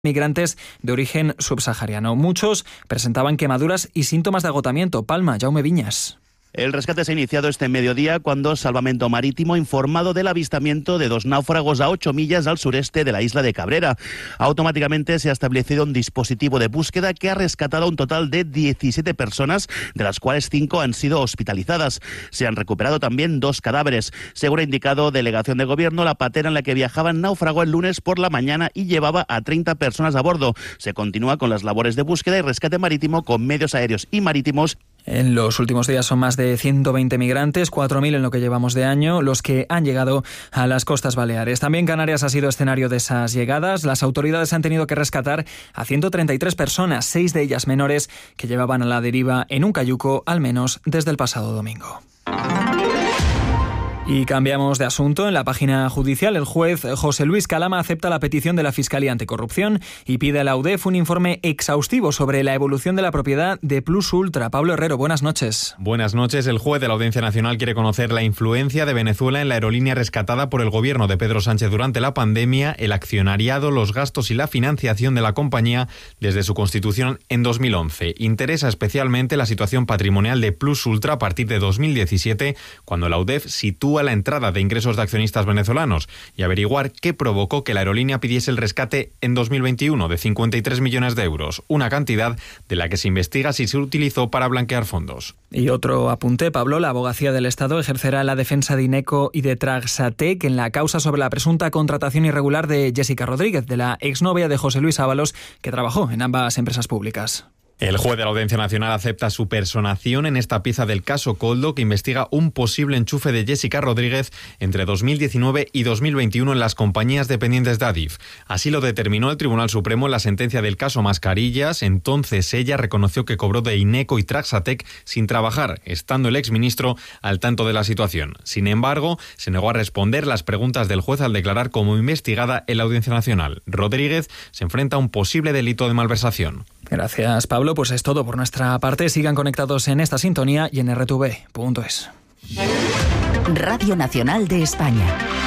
migrantes de origen subsahariano. Muchos presentaban quemaduras y síntomas de agotamiento. Palma, Jaume Viñas. El rescate se ha iniciado este mediodía cuando Salvamento Marítimo ha informado del avistamiento de 2 náufragos a 8 millas al sureste de la isla de Cabrera. Automáticamente se ha establecido un dispositivo de búsqueda que ha rescatado a un total de 17 personas, de las cuales 5 han sido hospitalizadas. Se han recuperado también 2 cadáveres. Según ha indicado Delegación de Gobierno, la patera en la que viajaban naufragó el lunes por la mañana y llevaba a 30 personas a bordo. Se continúa con las labores de búsqueda y rescate marítimo con medios aéreos y marítimos. En los últimos días son más de 120 migrantes, 4.000 en lo que llevamos de año, los que han llegado a las costas baleares. También Canarias ha sido escenario de esas llegadas. Las autoridades han tenido que rescatar a 133 personas, 6 de ellas menores, que llevaban a la deriva en un cayuco, al menos desde el pasado domingo. Y cambiamos de asunto. En la página judicial, el juez José Luis Calama acepta la petición de la Fiscalía Anticorrupción y pide a la UDEF un informe exhaustivo sobre la evolución de la propiedad de Plus Ultra. Pablo Herrero, buenas noches. Buenas noches. El juez de la Audiencia Nacional quiere conocer la influencia de Venezuela en la aerolínea rescatada por el gobierno de Pedro Sánchez durante la pandemia, el accionariado, los gastos y la financiación de la compañía desde su constitución en 2011. Interesa especialmente la situación patrimonial de Plus Ultra a partir de 2017, cuando la UDEF sitúa la entrada de ingresos de accionistas venezolanos, y averiguar qué provocó que la aerolínea pidiese el rescate en 2021 de 53 millones de euros, una cantidad de la que se investiga si se utilizó para blanquear fondos. Y otro apunte, Pablo, la Abogacía del Estado ejercerá la defensa de Ineco y de Traxatec en la causa sobre la presunta contratación irregular de Jessica Rodríguez, de la exnovia de José Luis Ábalos, que trabajó en ambas empresas públicas. El juez de la Audiencia Nacional acepta su personación en esta pieza del caso Koldo, que investiga un posible enchufe de Jessica Rodríguez entre 2019 y 2021 en las compañías dependientes de Adif. Así lo determinó el Tribunal Supremo en la sentencia del caso Mascarillas. Entonces ella reconoció que cobró de Ineco y Traxatec sin trabajar, estando el exministro al tanto de la situación. Sin embargo, se negó a responder las preguntas del juez al declarar como investigada en la Audiencia Nacional. Rodríguez se enfrenta a un posible delito de malversación. Gracias, Pablo. Pues es todo por nuestra parte. Sigan conectados en esta sintonía y en rtv.es. Radio Nacional de España.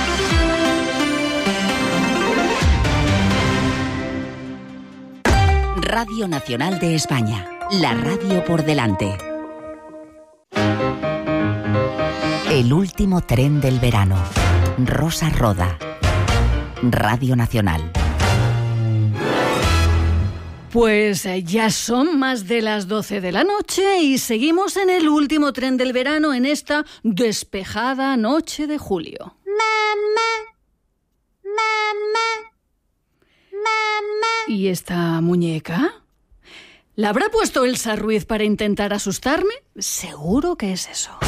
Radio Nacional de España. La radio por delante. El último tren del verano. Rosa Roda. Radio Nacional. Pues ya son más de las 12 de la noche y seguimos en el último tren del verano en esta despejada noche de julio. ¿Y esta muñeca? ¿La habrá puesto Elsa Ruiz para intentar asustarme? Seguro que es eso.